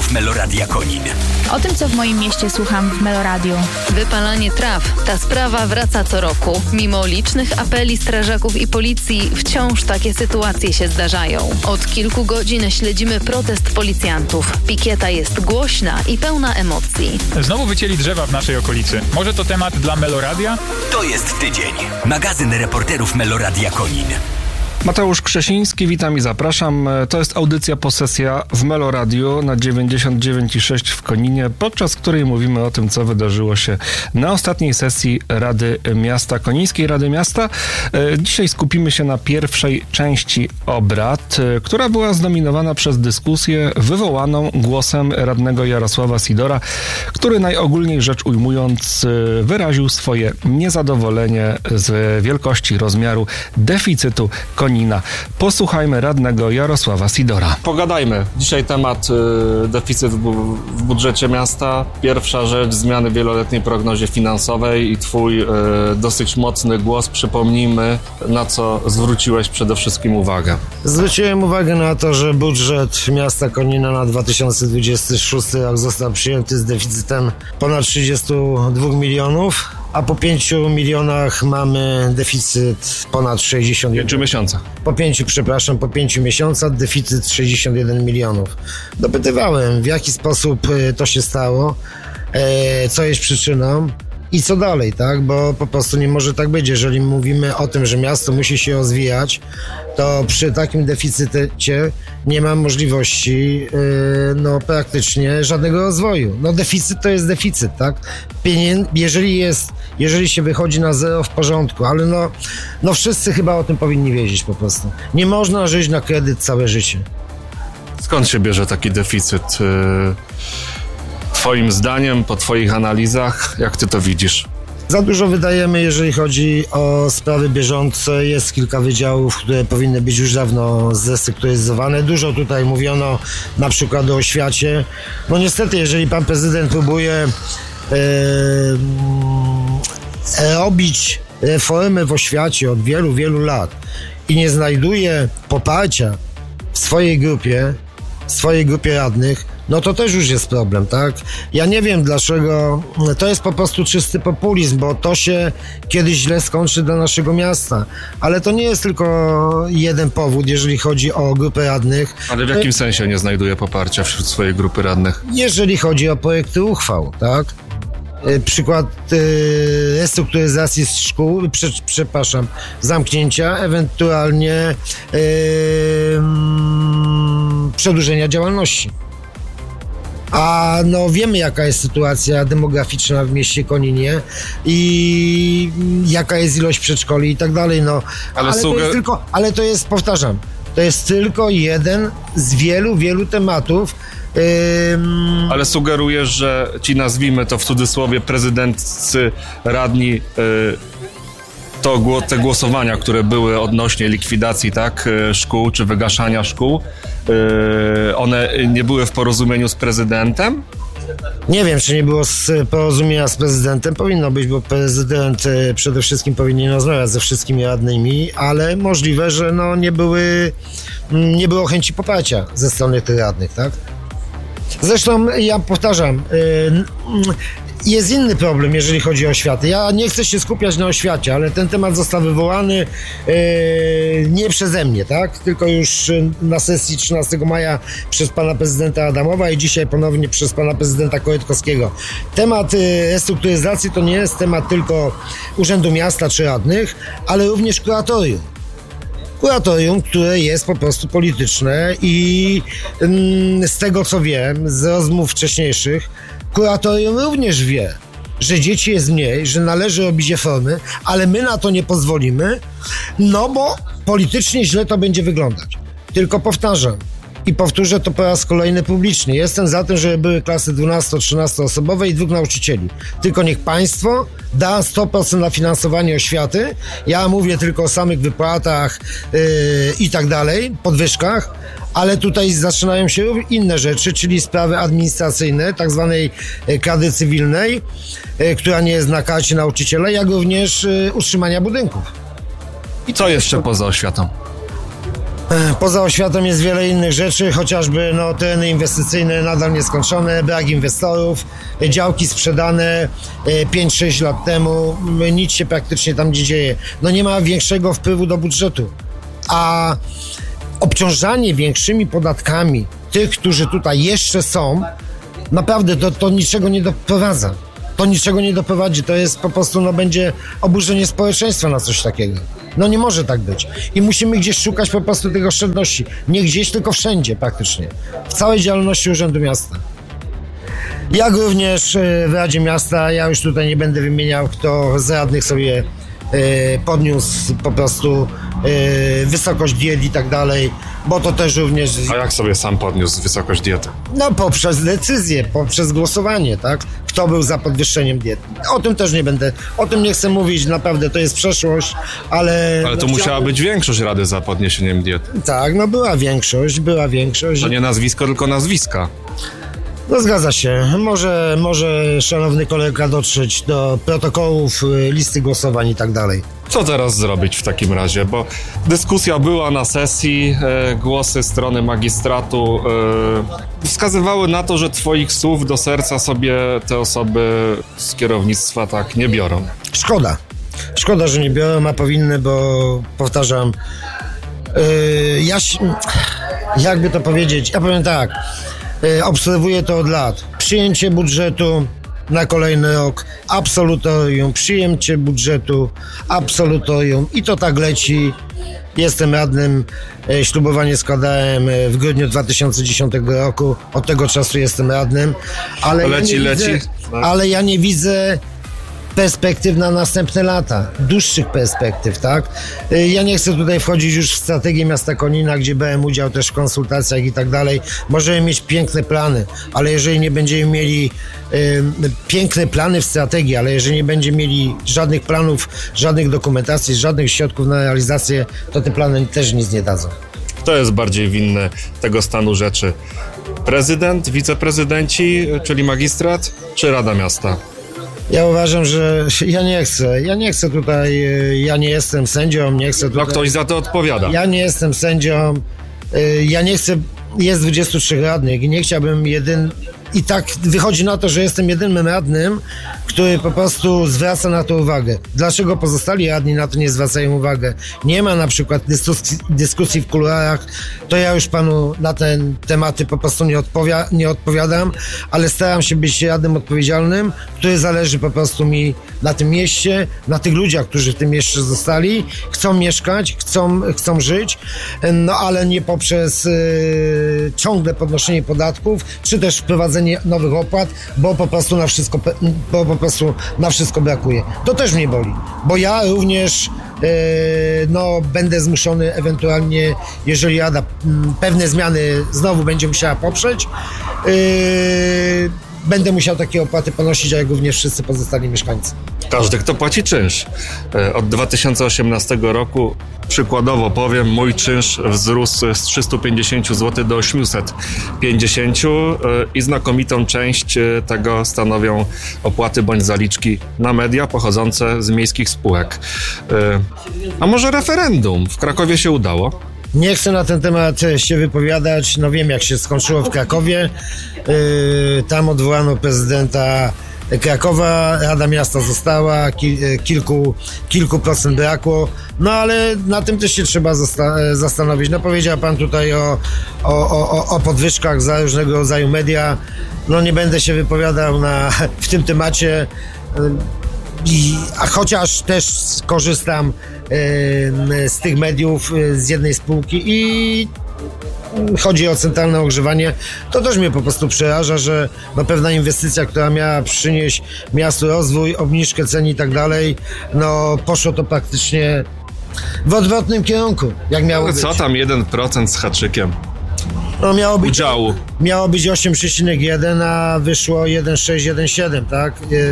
reporterów Meloradia Konin. O tym, co w moim mieście słucham w Meloradiu. Wypalanie traw. Ta sprawa wraca co roku. Mimo licznych apeli strażaków i policji, wciąż takie sytuacje się zdarzają. Od kilku godzin śledzimy protest policjantów. Pikieta jest głośna i pełna emocji. Znowu wycięli drzewa w naszej okolicy. Może to temat dla Meloradia? To jest tydzień. Magazyn reporterów Meloradia Konin. Mateusz Krzesiński, witam i zapraszam. To jest audycja Posesja w Meloradiu na 99,6 w Koninie, podczas której mówimy o tym, co wydarzyło się na ostatniej sesji Rady Miasta, Konińskiej Rady Miasta. Dzisiaj skupimy się na pierwszej części obrad, która była zdominowana przez dyskusję wywołaną głosem radnego Jarosława Sidora, który najogólniej rzecz ujmując wyraził swoje niezadowolenie z wielkości rozmiaru deficytu Konina. Posłuchajmy radnego Jarosława Sidora. Pogadajmy. Dzisiaj temat deficyt w budżecie miasta. Pierwsza rzecz, zmiany w wieloletniej prognozie finansowej i twój dosyć mocny głos. Przypomnijmy, na co zwróciłeś przede wszystkim uwagę. Zwróciłem uwagę na to, że budżet miasta Konina na 2026 rok został przyjęty z deficytem ponad 32 milionów. A po 5 milionach mamy deficyt ponad 61. 5 miesiącach. Po 5 miesiącach deficyt 61 milionów. Dopytywałem, w jaki sposób to się stało, co jest przyczyną i co dalej, tak? Bo po prostu nie może tak być. Jeżeli mówimy o tym, że miasto musi się rozwijać, to przy takim deficycie nie ma możliwości praktycznie żadnego rozwoju. No deficyt to jest deficyt, tak? Jeżeli się wychodzi na zero, w porządku, ale no wszyscy chyba o tym powinni wiedzieć po prostu. Nie można żyć na kredyt całe życie. Skąd się bierze taki deficyt? Twoim zdaniem, po twoich analizach, jak ty to widzisz? Za dużo wydajemy, jeżeli chodzi o sprawy bieżące. Jest kilka wydziałów, które powinny być już dawno zrestrukturyzowane. Dużo tutaj mówiono na przykład o oświacie. No niestety, jeżeli pan prezydent próbuje robić reformy w oświacie od wielu, wielu lat i nie znajduje poparcia w swojej grupie radnych, no to też już jest problem, tak? Ja nie wiem dlaczego, to jest po prostu czysty populizm, bo to się kiedyś źle skończy dla naszego miasta, ale to nie jest tylko jeden powód, jeżeli chodzi o grupę radnych. Ale w jakim sensie nie znajduje poparcia wśród swojej grupy radnych? Jeżeli chodzi o projekty uchwał, tak? Przykład restrukturyzacji szkół, zamknięcia, ewentualnie przedłużenia działalności. A no wiemy, jaka jest sytuacja demograficzna w mieście Koninie i jaka jest ilość przedszkoli i tak dalej, no. Ale to jest, powtarzam, to jest tylko jeden z wielu, wielu tematów. Ale sugerujesz, że ci, nazwijmy to w cudzysłowie, prezydenccy radni, te głosowania, które były odnośnie likwidacji, tak, szkół czy wygaszania szkół, one nie były w porozumieniu z prezydentem? Nie wiem, czy nie było porozumienia z prezydentem. Powinno być, bo prezydent przede wszystkim powinien rozmawiać ze wszystkimi radnymi, ale możliwe, że no nie było chęci poparcia ze strony tych radnych, tak? Zresztą ja powtarzam, jest inny problem, jeżeli chodzi o oświatę. Ja nie chcę się skupiać na oświacie, ale ten temat został wywołany nie przeze mnie, tak? Tylko już na sesji 13 maja przez pana prezydenta Adamowa i dzisiaj ponownie przez pana prezydenta Korytkowskiego. Temat restrukturyzacji to nie jest temat tylko Urzędu Miasta czy radnych, ale również kuratorium. Kuratorium, które jest po prostu polityczne i z tego co wiem, z rozmów wcześniejszych, kuratorium również wie, że dzieci jest mniej, że należy robić reformy, ale my na to nie pozwolimy, no bo politycznie źle to będzie wyglądać. Tylko powtarzam i powtórzę to po raz kolejny publicznie. Jestem za tym, żeby były klasy 12-13 osobowe i 2 nauczycieli. Tylko niech państwo da 100% na finansowanie oświaty. Ja mówię tylko o samych wypłatach i tak dalej, podwyżkach, ale tutaj zaczynają się inne rzeczy, czyli sprawy administracyjne, tak zwanej kadry cywilnej, która nie jest na karcie nauczyciela, jak również utrzymania budynków. I co jeszcze poza oświatą? Poza oświatą jest wiele innych rzeczy, chociażby tereny inwestycyjne nadal nieskończone, brak inwestorów, działki sprzedane 5-6 lat temu, nic się praktycznie tam nie dzieje. Nie ma większego wpływu do budżetu, a obciążanie większymi podatkami tych, którzy tutaj jeszcze są, naprawdę to niczego nie doprowadza. To niczego nie doprowadzi, to jest po prostu, będzie oburzenie społeczeństwa na coś takiego. Nie może tak być. I musimy gdzieś szukać po prostu tych oszczędności. Nie gdzieś, tylko wszędzie praktycznie. W całej działalności Urzędu Miasta. Jak również w Radzie Miasta, ja już tutaj nie będę wymieniał, kto z radnych sobie podniósł po prostu wysokość diet i tak dalej, bo to też również... A jak sobie sam podniósł wysokość diety? Poprzez decyzję, poprzez głosowanie, tak? Kto był za podwyższeniem diety. O tym też nie będę, o tym nie chcę mówić, naprawdę to jest przeszłość, ale... Ale to musiała być większość Rady za podniesieniem diety. Tak, była większość. To nie nazwisko, tylko nazwiska. Zgadza się. Może szanowny kolega dotrzeć do protokołów, listy głosowań i tak dalej. Co teraz zrobić w takim razie? Bo dyskusja była na sesji, głosy strony magistratu wskazywały na to, że twoich słów do serca sobie te osoby z kierownictwa tak nie biorą. Szkoda, że nie biorą, a powinny, bo powtarzam, jakby to powiedzieć, ja powiem tak, obserwuję to od lat. Przyjęcie budżetu na kolejny rok, absolutorium, przyjęcie budżetu, absolutorium i to tak leci. Jestem radnym, ślubowanie składałem w grudniu 2010 roku, od tego czasu jestem radnym, ale ja nie widzę perspektyw na następne lata, dłuższych perspektyw, tak? Ja nie chcę tutaj wchodzić już w strategię miasta Konina, gdzie brałem udział też w konsultacjach i tak dalej. Możemy mieć piękne plany, ale jeżeli nie będziemy mieli piękne plany w strategii, ale jeżeli nie będziemy mieli żadnych planów, żadnych dokumentacji, żadnych środków na realizację, to te plany też nic nie dadzą. Kto jest bardziej winny tego stanu rzeczy? Prezydent, wiceprezydenci, czyli magistrat, czy Rada Miasta? Ja uważam, że ja nie chcę tutaj, ja nie jestem sędzią, nie chcę tutaj... Ktoś za to odpowiada. Ja nie jestem sędzią, ja nie chcę, jest 23 radnych i nie chciałbym i tak wychodzi na to, że jestem jedynym radnym, który po prostu zwraca na to uwagę. Dlaczego pozostali radni na to nie zwracają uwagę? Nie ma na przykład dyskusji w kuluarach, to ja już panu na te tematy po prostu nie odpowiadam, ale staram się być radnym odpowiedzialnym, który zależy po prostu mi na tym mieście, na tych ludziach, którzy w tym mieście zostali, chcą mieszkać, chcą żyć, ale nie poprzez ciągle podnoszenie podatków, czy też wprowadzenie nowych opłat, bo po prostu na wszystko brakuje. To też mnie boli, bo ja również będę zmuszony ewentualnie, jeżeli Rada pewne zmiany znowu będzie musiała poprzeć, będę musiał takie opłaty ponosić, jak również wszyscy pozostali mieszkańcy. Każdy, kto płaci czynsz. Od 2018 roku, przykładowo powiem, mój czynsz wzrósł z 350 zł do 850 i znakomitą część tego stanowią opłaty bądź zaliczki na media pochodzące z miejskich spółek. A może referendum? W Krakowie się udało? Nie chcę na ten temat się wypowiadać. Wiem, jak się skończyło w Krakowie. Tam odwołano prezydenta Krakowa, Rada Miasta została, kilku procent brakło, ale na tym też się trzeba zastanowić. Powiedział pan tutaj o podwyżkach za różnego rodzaju media. Nie będę się wypowiadał w tym temacie. A chociaż też korzystam z tych mediów z jednej spółki i chodzi o centralne ogrzewanie, to też mnie po prostu przeraża, że pewna inwestycja, która miała przynieść miastu rozwój, obniżkę cen i tak dalej, poszło to praktycznie w odwrotnym kierunku, jak miało być. Co tam 1% z haczykiem? Udziału. Miało być 8,1, a wyszło 1,6, 1,7, tak?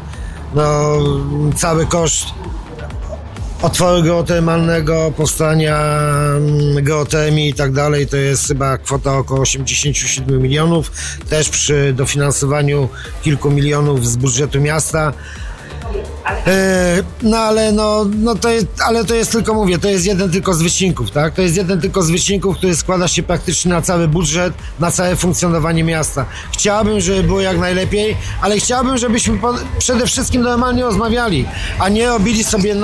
Cały koszt otworu geotermalnego, powstania geotermii i tak dalej, to jest chyba kwota około 87 milionów, też przy dofinansowaniu kilku milionów z budżetu miasta. Ale to jest tylko, mówię, to jest jeden tylko z wycinków, tak? To jest jeden tylko z wycinków, który składa się praktycznie na cały budżet, na całe funkcjonowanie miasta. Chciałbym, żeby było jak najlepiej, ale chciałbym, żebyśmy przede wszystkim normalnie rozmawiali, a nie robili sobie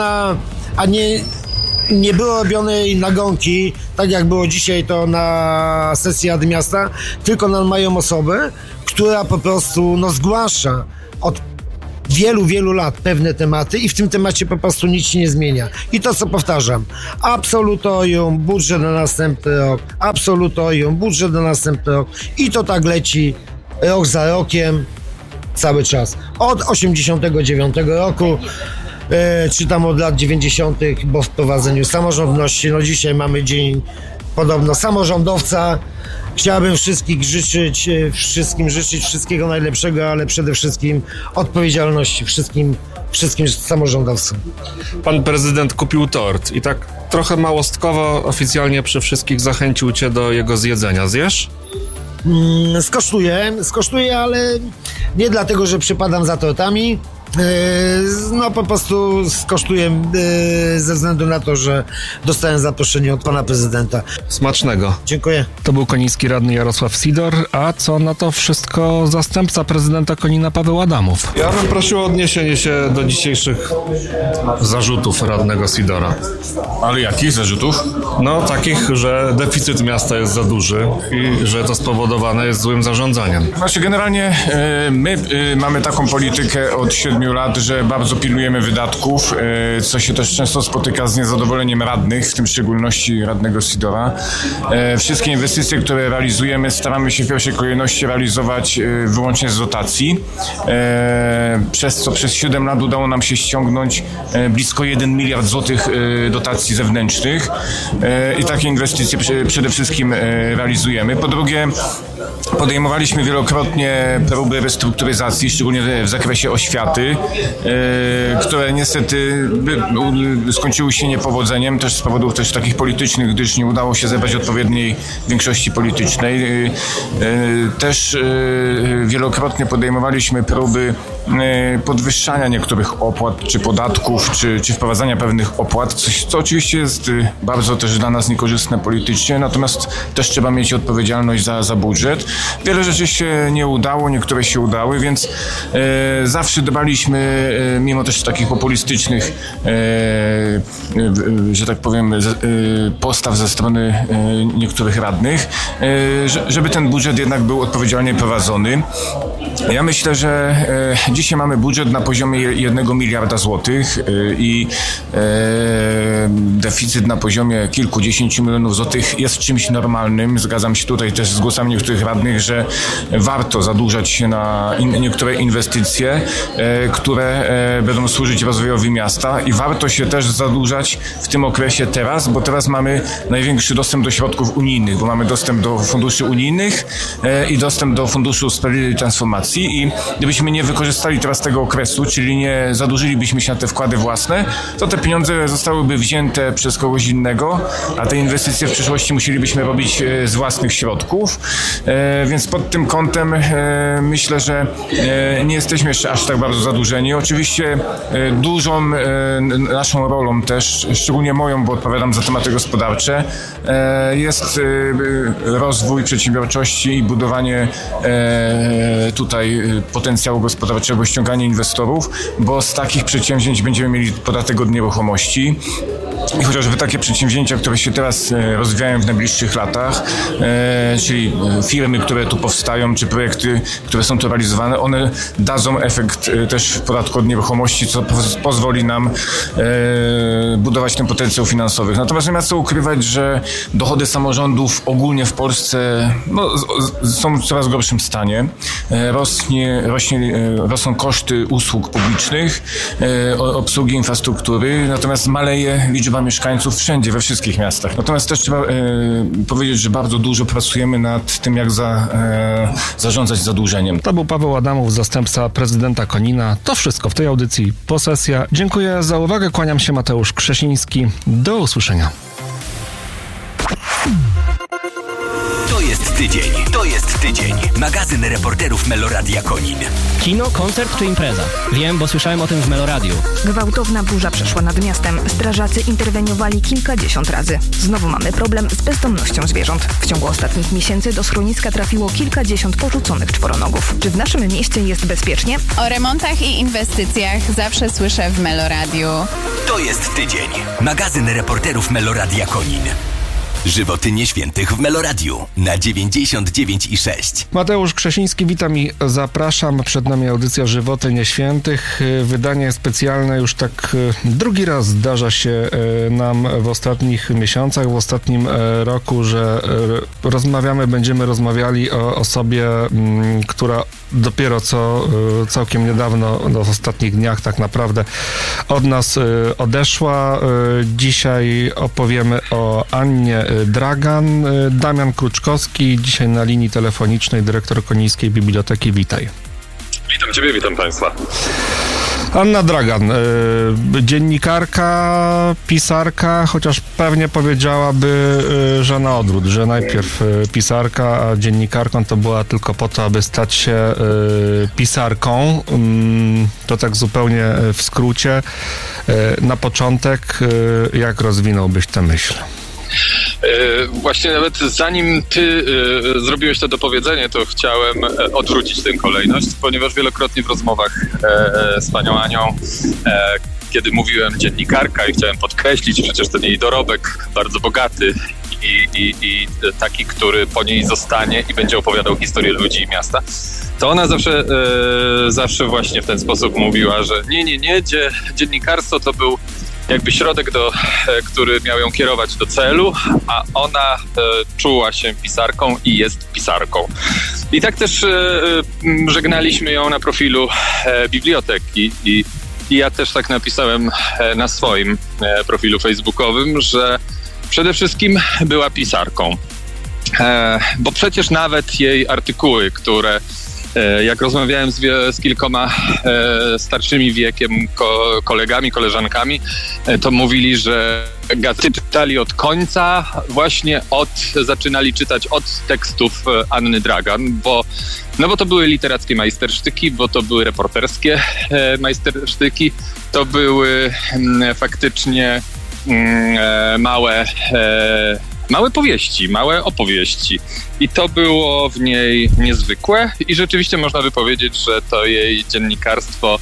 nie było robionej nagonki, tak jak było dzisiaj to na sesji Rady Miasta, tylko na moją osobę, która po prostu zgłasza od wielu lat pewne tematy i w tym temacie po prostu nic się nie zmienia. I to, co powtarzam, absolutorium, budżet na następny rok, absolutorium, budżet na następny rok i to tak leci rok za rokiem cały czas. Od 89 roku czy tam od lat 90., bo w wprowadzeniu samorządności, dzisiaj mamy dzień podobno samorządowca. Chciałbym wszystkim życzyć wszystkiego najlepszego, ale przede wszystkim odpowiedzialności wszystkim samorządowcom. Pan prezydent kupił tort i tak trochę małostkowo oficjalnie przy wszystkich zachęcił cię do jego zjedzenia. Zjesz? Skosztuję, ale nie dlatego, że przypadam za tortami. Po prostu skosztuję ze względu na to, że dostałem zaproszenie od pana prezydenta. Smacznego. Dziękuję. To był koniński radny Jarosław Sidor, a co na to wszystko zastępca prezydenta Konina Paweł Adamów? Ja bym prosił o odniesienie się do dzisiejszych zarzutów radnego Sidora. Ale jakich zarzutów? Takich, że deficyt miasta jest za duży i że to spowodowane jest złym zarządzaniem. Generalnie my mamy taką politykę od 7 lat, że bardzo pilnujemy wydatków, co się też często spotyka z niezadowoleniem radnych, w tym w szczególności radnego Sidora. Wszystkie inwestycje, które realizujemy, staramy się w pierwszej kolejności realizować wyłącznie z dotacji, przez co przez 7 lat udało nam się ściągnąć blisko 1 miliard złotych dotacji zewnętrznych i takie inwestycje przede wszystkim realizujemy. Po drugie, podejmowaliśmy wielokrotnie próby restrukturyzacji, szczególnie w zakresie oświaty, które niestety skończyły się niepowodzeniem, też z powodów też takich politycznych, gdyż nie udało się zebrać odpowiedniej większości politycznej. Też wielokrotnie podejmowaliśmy próby podwyższania niektórych opłat, czy podatków, czy wprowadzania pewnych opłat, co oczywiście jest bardzo też dla nas niekorzystne politycznie, natomiast też trzeba mieć odpowiedzialność za budżet. Wiele rzeczy się nie udało, niektóre się udały, więc zawsze dbaliśmy, mimo też takich populistycznych, że tak powiem, postaw ze strony niektórych radnych, żeby ten budżet jednak był odpowiedzialnie prowadzony. Ja myślę, że dzisiaj mamy budżet na poziomie 1 miliarda złotych i deficyt na poziomie kilkudziesięciu milionów złotych jest czymś normalnym. Zgadzam się tutaj też z głosami niektórych radnych, że warto zadłużać się na niektóre inwestycje, które będą służyć rozwojowi miasta i warto się też zadłużać w tym okresie teraz, bo teraz mamy największy dostęp do środków unijnych, bo mamy dostęp do funduszy unijnych i dostęp do funduszu sprawiedliwej transformacji i gdybyśmy nie wykorzystali teraz tego okresu, czyli nie zadłużylibyśmy się na te wkłady własne, to te pieniądze zostałyby wzięte przez kogoś innego, a te inwestycje w przyszłości musielibyśmy robić z własnych środków, więc pod tym kątem myślę, że nie jesteśmy jeszcze aż tak bardzo zadłużeni. Oczywiście dużą naszą rolą też, szczególnie moją, bo odpowiadam za tematy gospodarcze, jest rozwój przedsiębiorczości i budowanie tutaj potencjału gospodarczego, ściąganie inwestorów, bo z takich przedsięwzięć będziemy mieli podatek od nieruchomości. I chociażby takie przedsięwzięcia, które się teraz rozwijają w najbliższych latach, czyli firmy, które tu powstają, czy projekty, które są tu realizowane, one dadzą efekt też w podatku od nieruchomości, co pozwoli nam budować ten potencjał finansowy. Natomiast nie ma co ukrywać, że dochody samorządów ogólnie w Polsce są w coraz gorszym stanie. Rosną koszty usług publicznych, obsługi infrastruktury, natomiast maleje liczba mieszkańców wszędzie, we wszystkich miastach. Natomiast też trzeba powiedzieć, że bardzo dużo pracujemy nad tym, jak zarządzać zadłużeniem. To był Paweł Adamów, zastępca prezydenta Konina. To wszystko w tej audycji Posesja. Dziękuję za uwagę. Kłaniam się, Mateusz Krzesiński. Do usłyszenia. To jest tydzień. To jest tydzień. Magazyn reporterów Meloradia Konin. Kino, koncert czy impreza? Wiem, bo słyszałem o tym w Meloradiu. Gwałtowna burza przeszła nad miastem. Strażacy interweniowali kilkadziesiąt razy. Znowu mamy problem z bezdomnością zwierząt. W ciągu ostatnich miesięcy do schroniska trafiło kilkadziesiąt porzuconych czworonogów. Czy w naszym mieście jest bezpiecznie? O remontach i inwestycjach zawsze słyszę w Meloradiu. To jest tydzień. Magazyn reporterów Meloradia Konin. Żywoty nieświętych w Meloradiu na 99,6. Mateusz Krzesiński, witam i zapraszam. Przed nami audycja Żywoty nieświętych. Wydanie specjalne już tak drugi raz zdarza się nam w ostatnich miesiącach, w ostatnim roku, że będziemy rozmawiali o osobie, która dopiero co całkiem niedawno, w ostatnich dniach tak naprawdę od nas odeszła. Dzisiaj opowiemy o Annie Dragan. Damian Kruczkowski, dzisiaj na linii telefonicznej, dyrektor Konińskiej Biblioteki. Witaj. Witam Ciebie, witam Państwa. Anna Dragan, dziennikarka, pisarka, chociaż pewnie powiedziałaby, że na odwrót, że najpierw pisarka, a dziennikarką to była tylko po to, aby stać się pisarką. To tak zupełnie w skrócie. Na początek, jak rozwinąłbyś tę myśl? Właśnie nawet zanim ty zrobiłeś to dopowiedzenie, to chciałem odwrócić tę kolejność, ponieważ wielokrotnie w rozmowach z panią Anią, kiedy mówiłem dziennikarka i chciałem podkreślić przecież ten jej dorobek bardzo bogaty i taki, który po niej zostanie i będzie opowiadał historię ludzi i miasta, to ona zawsze właśnie w ten sposób mówiła, że nie, dziennikarstwo to był jakby środek, który miał ją kierować do celu, a ona czuła się pisarką i jest pisarką. I tak też żegnaliśmy ją na profilu biblioteki i ja też tak napisałem na swoim profilu facebookowym, że przede wszystkim była pisarką. Bo przecież nawet jej artykuły, które jak rozmawiałem z kilkoma starszymi wiekiem kolegami, koleżankami, to mówili, że gazety czytali od końca, właśnie zaczynali czytać od tekstów Anny Dragan, bo to były literackie majstersztyki, bo to były reporterskie majstersztyki, to były faktycznie małe powieści, małe opowieści. I to było w niej niezwykłe i rzeczywiście można by powiedzieć, że to jej dziennikarstwo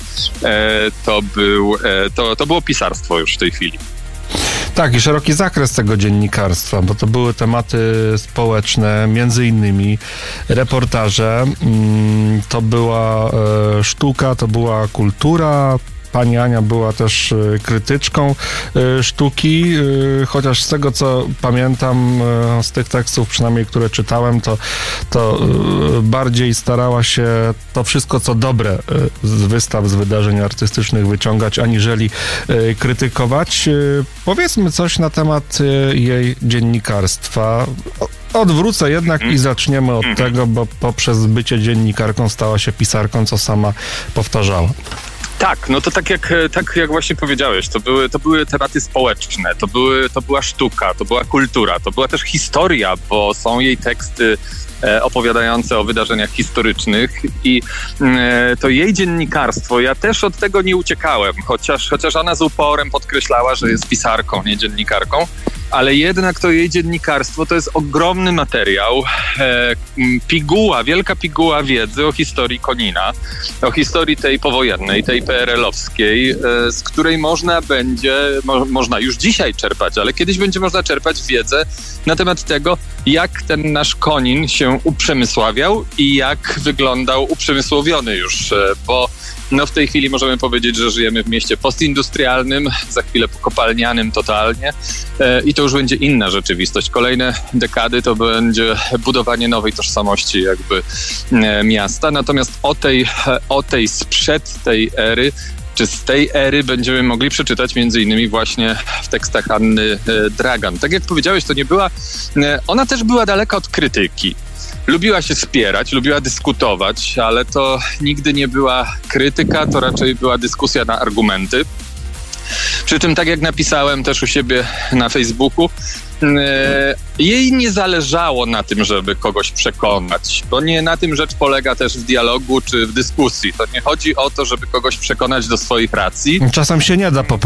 to było pisarstwo już w tej chwili. Tak, i szeroki zakres tego dziennikarstwa, bo to były tematy społeczne, między innymi reportaże, to była sztuka, to była kultura. Pani Ania była też krytyczką sztuki, chociaż z tego, co pamiętam z tych tekstów, przynajmniej które czytałem, to bardziej starała się to wszystko, co dobre z wystaw, z wydarzeń artystycznych wyciągać, aniżeli krytykować. Powiedzmy coś na temat jej dziennikarstwa. Odwrócę jednak i zaczniemy od tego, bo poprzez bycie dziennikarką stała się pisarką, co sama powtarzała. Tak, no to tak jak właśnie powiedziałeś, to były tematy społeczne, to była sztuka, to była kultura, to była też historia, bo są jej teksty opowiadające o wydarzeniach historycznych i to jej dziennikarstwo, ja też od tego nie uciekałem, chociaż ona z uporem podkreślała, że jest pisarką, nie dziennikarką, ale jednak to jej dziennikarstwo to jest ogromny materiał, wielka piguła wiedzy o historii Konina, o historii tej powojennej, tej PRL-owskiej, z której można już dzisiaj czerpać, ale kiedyś będzie można czerpać wiedzę na temat tego, jak ten nasz Konin się uprzemysławiał i jak wyglądał uprzemysłowiony już, bo w tej chwili możemy powiedzieć, że żyjemy w mieście postindustrialnym, za chwilę kopalnianym totalnie i to już będzie inna rzeczywistość. Kolejne dekady to będzie budowanie nowej tożsamości jakby miasta, natomiast o tej sprzed tej ery, czy z tej ery będziemy mogli przeczytać między innymi właśnie w tekstach Anny Dragan. Tak jak powiedziałeś, ona też była daleka od krytyki. Lubiła się wspierać, lubiła dyskutować, ale to nigdy nie była krytyka, to raczej była dyskusja na argumenty. Przy czym, tak jak napisałem też u siebie na Facebooku, jej nie zależało na tym, żeby kogoś przekonać, bo nie na tym rzecz polega też w dialogu czy w dyskusji. To nie chodzi o to, żeby kogoś przekonać do swoich racji. Czasem się nie da po